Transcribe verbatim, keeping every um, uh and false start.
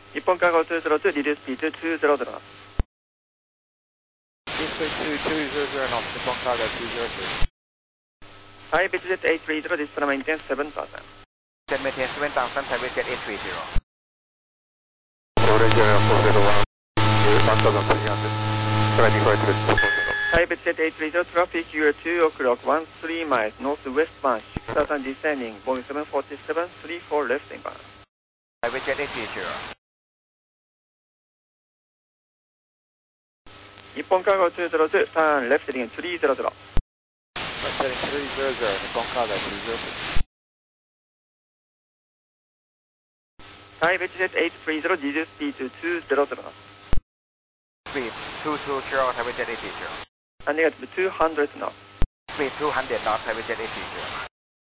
日本cargo two zero two, reduce speed to two zero zero knots. Eastway two two zero zero knots, Nippon cargo two zero two. Thai Vietjet eight three zero, descend maintain seven thousand. Then maintain seven thousand, Thai Vietjet eight three zero. Thai Vietjet eight three zero, traffic U R two o'clock, one three miles, northwestbound, six thousand descending, Boeing seven forty-seven, three four left inbound. Thai Vietjet eight three zero. 日本cargo two zero two, turn left heading three zero zero. Left heading three zero zero, Nippon cargo three zero two. Thai Vietjet eight three zero, reduce speed to two zero zero knots. Speed two two zero, Thai Vietjet eight three zero. And negative two hundred knots. Speed two hundred knots, Thai Vietjet eight three zero.